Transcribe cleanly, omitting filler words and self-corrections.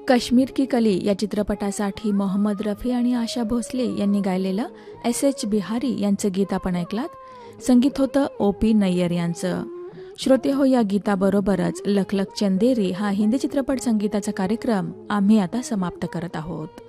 कश्मीर की कली या चित्रपटासाठी मोहम्मद रफी आणि आशा भोसले यांनी गायलेलं S.H. बिहारी यांचं गीत आपण ऐकलात. संगीत होतं O.P. नय्यर यांचं. श्रोते हो, या गीताबरोबरच लख लख चंदेरी हा हिंदी चित्रपट संगीताचा कार्यक्रम आम्ही आता समाप्त करत आहोत.